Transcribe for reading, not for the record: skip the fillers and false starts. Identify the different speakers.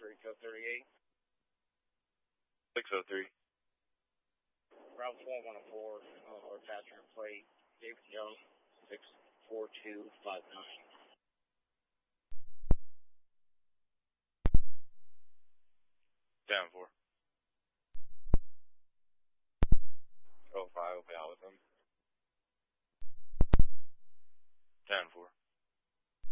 Speaker 1: Retail 38.
Speaker 2: 603.
Speaker 1: Route 4104, or passenger plate, David Young, 64259.
Speaker 2: Down 4.